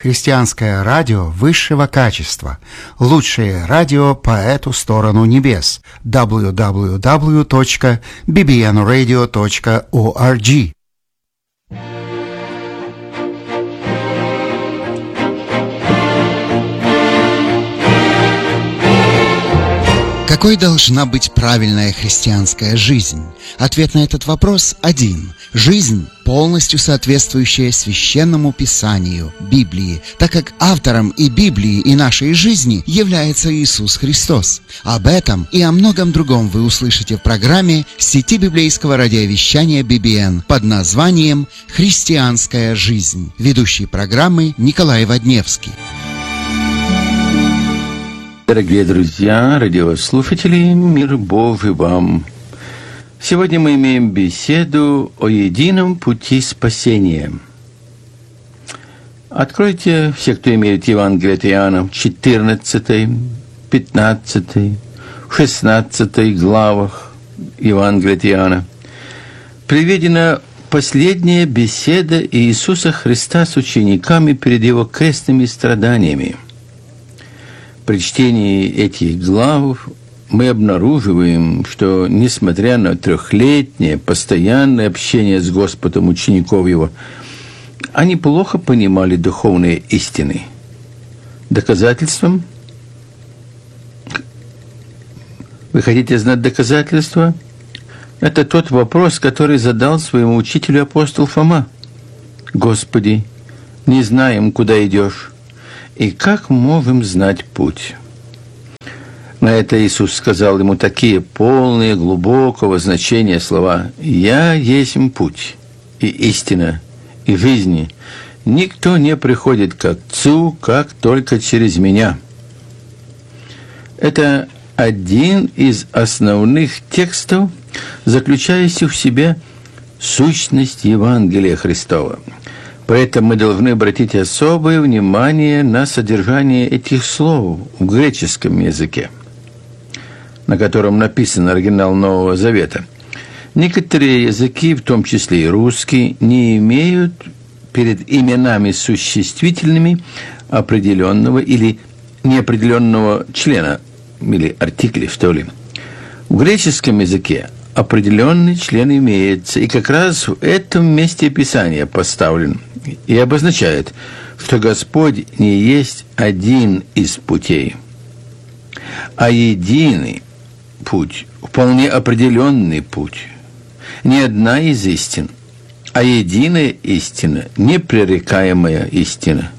Христианское радио высшего качества. Лучшее радио по эту сторону небес. www.bbnradio.org. Какой должна быть правильная христианская жизнь? Ответ на этот вопрос один. Жизнь, полностью соответствующая Священному Писанию, Библии, так как автором и Библии, и нашей жизни является Иисус Христос. Об этом и о многом другом вы услышите в программе сети библейского радиовещания BBN под названием «Христианская жизнь». Ведущий программы Николай Водневский. Дорогие друзья, радиослушатели, мир Божий вам! Сегодня мы имеем беседу о едином пути спасения. Откройте, все, кто имеет Евангелие от Иоанна, 14, 15, 16 главах Евангелия от Иоанна. Приведена последняя беседа Иисуса Христа с учениками перед Его крестными страданиями. При чтении этих глав мы обнаруживаем, что, несмотря на трехлетнее постоянное общение с Господом учеников Его, они плохо понимали духовные истины. Доказательством? Вы хотите знать доказательства? Это тот вопрос, который задал своему учителю апостол Фома. «Господи, не знаем, куда идешь. И как можем знать путь?» На это Иисус сказал ему такие полные глубокого значения слова: «Я есть путь, и истина, и жизнь. Никто не приходит к Отцу, как только через Меня». Это один из основных текстов, заключающих в себе сущность Евангелия Христова. Поэтому мы должны обратить особое внимание на содержание этих слов в греческом языке, на котором написан оригинал Нового Завета. Некоторые языки, в том числе и русский, не имеют перед именами существительными определенного или неопределенного члена, или артикля, что ли. В греческом языке определенный член имеется, и как раз в этом месте Писания поставлен и обозначает, что Господь не есть один из путей, а единый путь, вполне определенный путь, не одна из истин, а единая истина, непререкаемая истина.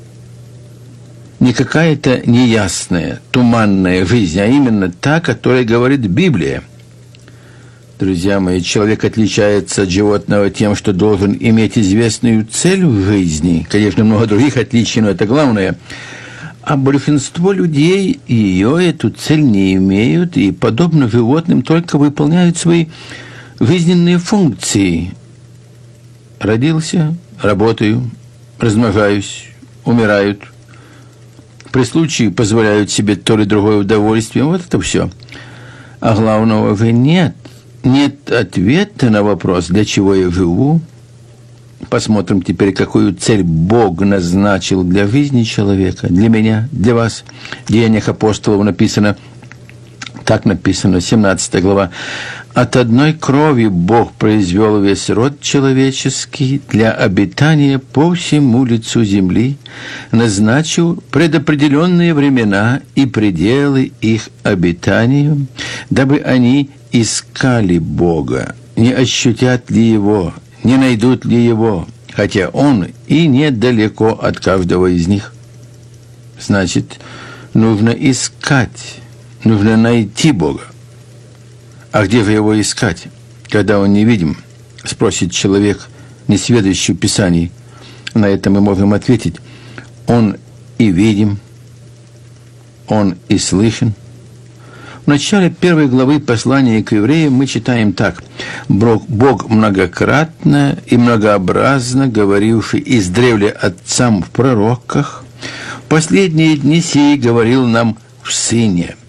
Не какая-то неясная, туманная жизнь, а именно та, о которой говорит Библия. Друзья мои, человек отличается от животного тем, что должен иметь известную цель в жизни. Конечно, много других отличий, но это главное. А большинство людей эту цель не имеют, и, подобно животным, только выполняют свои жизненные функции. Родился, работаю, размножаюсь, умирают. При случае позволяют себе то или другое удовольствие. Вот это все. А главного же нет. Нет ответа на вопрос, для чего я живу. Посмотрим теперь, какую цель Бог назначил для жизни человека, для меня, для вас. В Деяниях апостолов написано, так написано, 17 глава. «От одной крови Бог произвел весь род человеческий для обитания по всему лицу земли, назначил предопределенные времена и пределы их обитанию, дабы они искали Бога, не ощутят ли Его, не найдут ли Его, хотя Он и недалеко от каждого из них». Значит, нужно искать, нужно найти Бога. А где же Его искать, когда Он невидим? Спросит человек, несведущий в Писании. На это мы можем ответить: Он и видим, Он и слышен. В начале 1 главы послания к евреям мы читаем так: «Бог многократно и многообразно говоривший издревле отцам в пророках, в последние дни сии говорил нам в Сыне».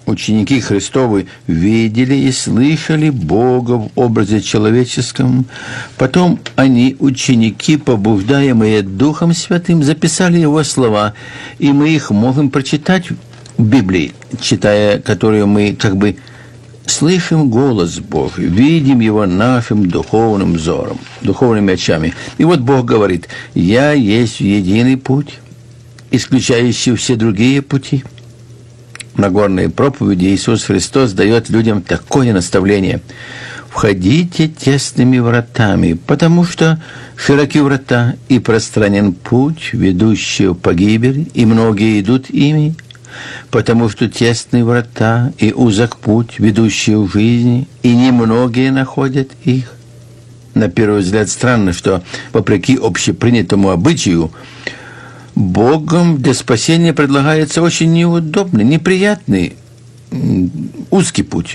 Ученики Христовы видели и слышали Бога в образе человеческом. Потом они, ученики, побуждаемые Духом Святым, записали Его слова, и мы их можем прочитать в Библии, читая которую мы как бы слышим голос Бога, видим Его нашим духовным взором, духовными очами. И вот Бог говорит: «Я есть единый путь, исключающий все другие пути». В Нагорной проповеди Иисус Христос дает людям такое наставление: «Входите тесными вратами, потому что широки врата и пространен путь, ведущий в погибель, и многие идут ими, потому что тесные врата и узок путь, ведущий в жизнь, и немногие находят их». На первый взгляд странно, что, вопреки общепринятому обычаю, Богом для спасения предлагается очень неудобный, неприятный, узкий путь.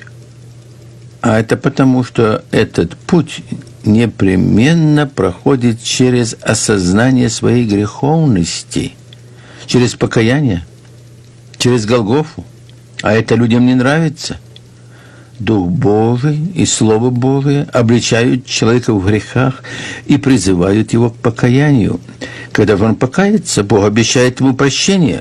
А это потому, что этот путь непременно проходит через осознание своей греховности, через покаяние, через Голгофу. А это людям не нравится. Дух Божий и Слово Божие обличают человека в грехах и призывают его к покаянию. Когда он покается, Бог обещает ему прощение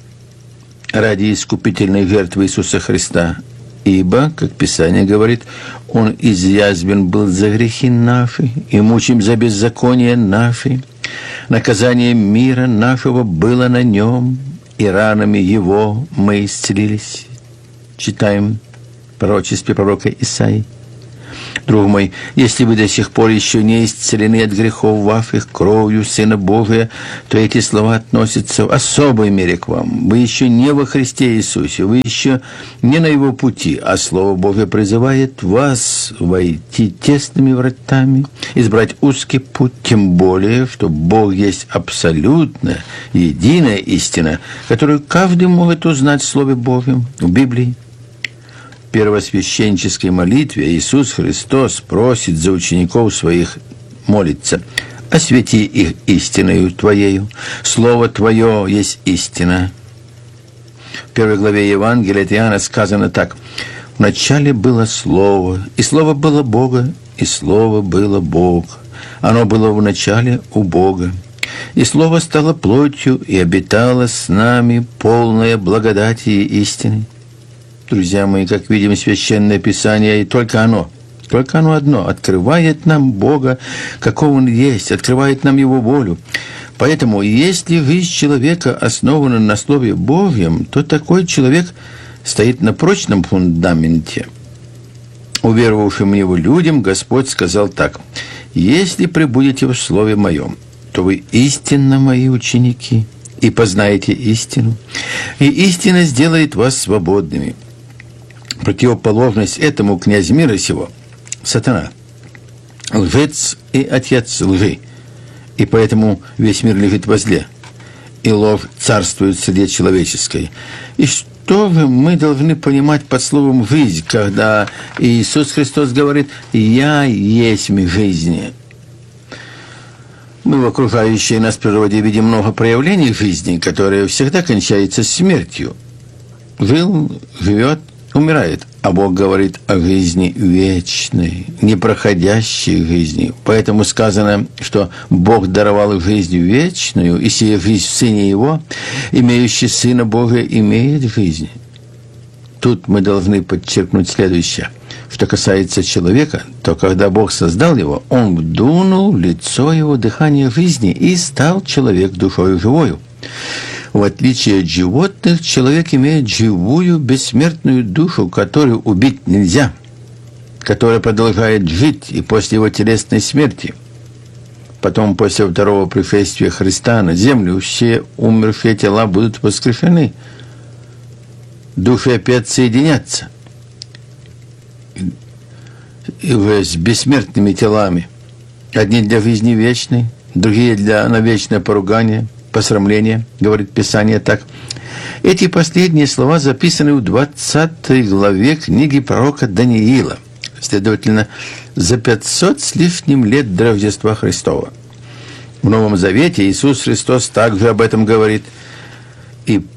ради искупительной жертвы Иисуса Христа. Ибо, как Писание говорит, Он изъязвлен был за грехи наши и мучим за беззаконие наши. Наказание мира нашего было на Нем, и ранами Его мы исцелились. Читаем в пророчестве пророка Исаии. Друг мой, если вы до сих пор еще не исцелены от грехов ваших кровью Сына Божия, то эти слова относятся в особой мере к вам. Вы еще не во Христе Иисусе, вы еще не на Его пути, а Слово Божие призывает вас войти тесными вратами, избрать узкий путь, тем более, что Бог есть абсолютно единая истина, которую каждый может узнать в Слове Божьем, в Библии. В первосвященнической молитве Иисус Христос просит за учеников своих, молится: «Освети их истиною Твоею, Слово Твое есть истина». В первой главе Евангелия от Иоанна сказано так: «В начале было Слово, и Слово было Бога, и Слово было Бог. Оно было в начале у Бога. И Слово стало плотью и обитало с нами, полное благодати и истины». Друзья мои, как видим, Священное Писание, и только оно одно открывает нам Бога, каков Он есть, открывает нам Его волю. Поэтому, если жизнь человека основана на Слове Божьем, то такой человек стоит на прочном фундаменте. Уверовавшим в Него людям Господь сказал так: «Если пребудете в Слове Моем, то вы истинно Мои ученики, и познаете истину, и истина сделает вас свободными». Противоположность этому князь мира сего – сатана, лжец и отец лжи, и поэтому весь мир лежит во зле, и ложь царствует в среде человеческой. И что же мы должны понимать под словом «жизнь», когда Иисус Христос говорит: «Я есть жизнь»? Мы в окружающей нас природе видим много проявлений жизни, которые всегда кончаются смертью. Жил, живет, умирает. А Бог говорит о жизни вечной, непроходящей жизни. Поэтому сказано, что Бог даровал жизнь вечную, и сия жизнь в Сыне Его, имеющий Сына Божия, имеет жизнь. Тут мы должны подчеркнуть следующее. Что касается человека, то когда Бог создал его, Он вдунул в лицо его дыхание жизни, и стал человек душою живою. В отличие от животных, человек имеет живую, бессмертную душу, которую убить нельзя, которая продолжает жить и после его телесной смерти. Потом, после второго пришествия Христа на землю, все умершие тела будут воскрешены. Души опять соединятся с бессмертными телами. Одни для жизни вечной, другие на вечное поругание, посрамление, говорит Писание так. Эти последние слова записаны в 20 главе книги пророка Даниила, следовательно, за 500 с лишним лет до Рождества Христова. В Новом Завете Иисус Христос также об этом говорит: «И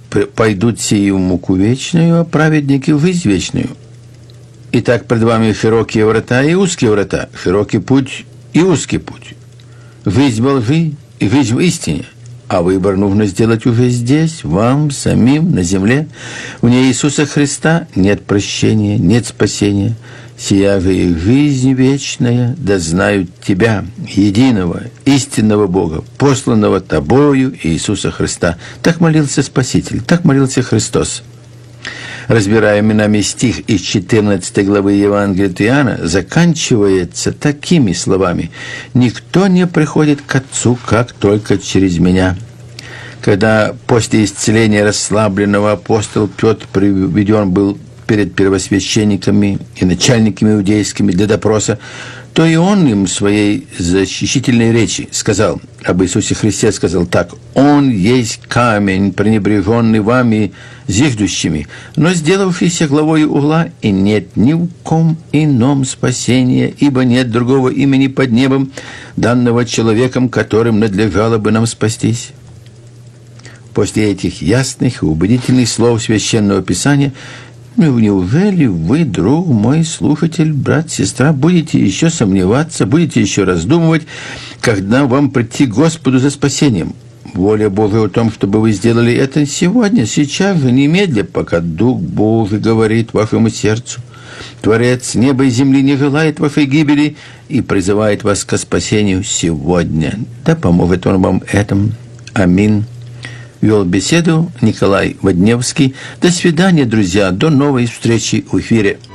пойдут сии в муку вечную, а праведники в жизнь вечную. Итак, пред вами широкие врата и узкие врата, широкий путь и узкий путь. Жизнь во лжи и жизнь в истине. А выбор нужно сделать уже здесь, вам, самим, на земле. Вне Иисуса Христа нет прощения, нет спасения. Сия же и жизнь вечная, да знают Тебя, единого, истинного Бога, посланного Тобою, Иисуса Христа. Так молился Спаситель, так молился Христос. Разбирая именами стих из 14 главы Евангелия от Иоанна, заканчивается такими словами: «Никто не приходит к Отцу, как только через Меня». Когда после исцеления расслабленного апостол Петр приведен был перед первосвященниками и начальниками иудейскими для допроса, то и он им в своей защитительной речи сказал, об Иисусе Христе сказал так: «Он есть камень, пренебреженный вами зиждущими, но сделавшийся главою угла, и нет ни в ком ином спасения, ибо нет другого имени под небом, данного человеком, которым надлежало бы нам спастись». После этих ясных и убедительных слов Священного Писания, неужели вы, друг мой слушатель, брат, сестра, будете еще сомневаться, будете еще раздумывать, когда вам прийти к Господу за спасением? Воля Божия в том, чтобы вы сделали это сегодня, сейчас же, немедля, пока Дух Божий говорит вашему сердцу. Творец неба и земли не желает вашей гибели и призывает вас к спасению сегодня. Да поможет Он вам этому. Аминь. Вел беседу Николай Водневский. До свидания, друзья. До новой встречи в эфире.